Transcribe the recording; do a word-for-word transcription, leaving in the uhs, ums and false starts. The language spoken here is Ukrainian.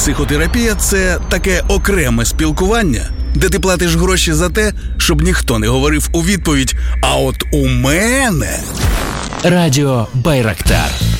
Психотерапія – це таке окреме спілкування, де ти платиш гроші за те, щоб ніхто не говорив у відповідь «А от у мене…» Радіо Байрактар.